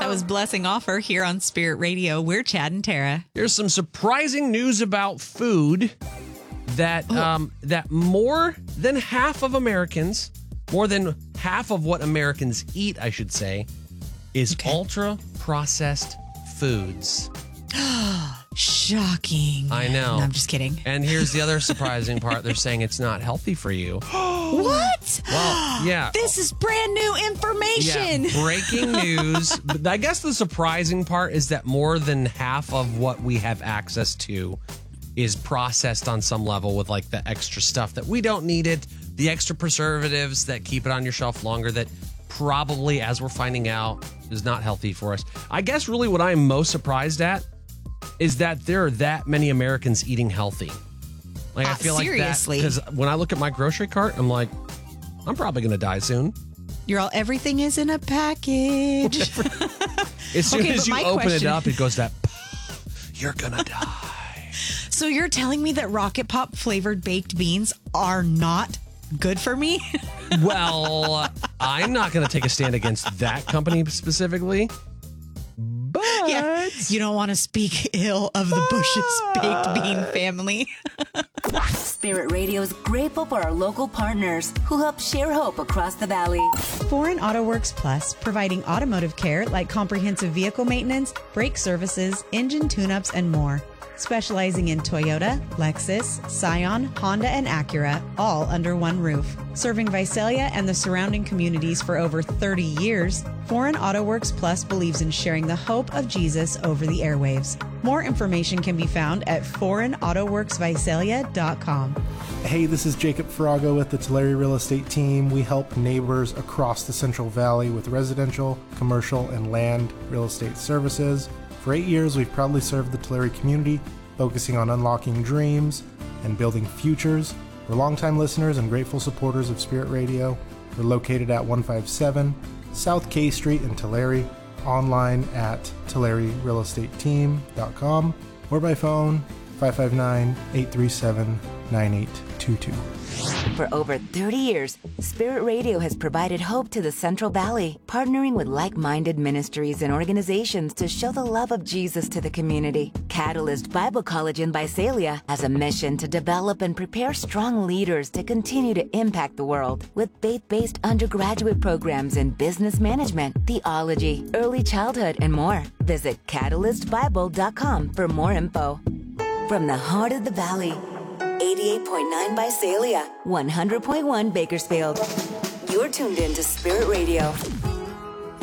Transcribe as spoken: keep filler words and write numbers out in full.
That was Blessing Offer here on Spirit Radio. We're Chad and Tara. Here's some surprising news about food that oh. um, that more than half of Americans, more than half of what Americans eat, I should say, is okay. ultra-processed foods. Shocking. I know. No, I'm just kidding. And here's the other surprising part. They're saying it's not healthy for you. What? Well, yeah. This is brand new information. Yeah, breaking news. But I guess the surprising part is that more than half of what we have access to is processed on some level with like the extra stuff that we don't need it, the extra preservatives that keep it on your shelf longer that probably, as we're finding out, is not healthy for us. I guess really what I'm most surprised at is that there are that many Americans eating healthy. Like I feel uh, like seriously. that because when I look at my grocery cart, I'm like, I'm probably going to die soon. You're all, everything is in a package. As soon okay, as you open question, it up, it goes that, you're going to die. So you're telling me that Rocket Pop flavored baked beans are not good for me? Well, I'm not going to take a stand against that company specifically. But yeah, you don't want to speak ill of the Bush's baked bean family. Spirit Radio is grateful for our local partners who help share hope across the valley. Foreign Auto Works Plus, providing automotive care like comprehensive vehicle maintenance, brake services, engine tune-ups, and more. Specializing in Toyota, Lexus, Scion, Honda, and Acura, all under one roof. Serving Visalia and the surrounding communities for over thirty years, Foreign Auto Works Plus believes in sharing the hope of Jesus over the airwaves. More information can be found at foreign auto works visalia dot com. Hey, this is Jacob Farago with the Tulare Real Estate Team. We help neighbors across the Central Valley with residential, commercial, and land real estate services. For eight years, we've proudly served the Tulare community, focusing on unlocking dreams and building futures. We're longtime listeners and grateful supporters of Spirit Radio. We're located at one fifty-seven South K Street in Tulare, online at tulare real estate team dot com, or by phone five five nine, eight three seven, nine eight two two. For over thirty years, Spirit Radio has provided hope to the Central Valley, partnering with like-minded ministries and organizations to show the love of Jesus to the community. Catalyst Bible College in Visalia has a mission to develop and prepare strong leaders to continue to impact the world with faith-based undergraduate programs in business management, theology, early childhood, and more. Visit catalyst bible dot com for more info. From the heart of the valley, eighty-eight point nine Visalia, one hundred point one Bakersfield. You're tuned in to Spirit Radio.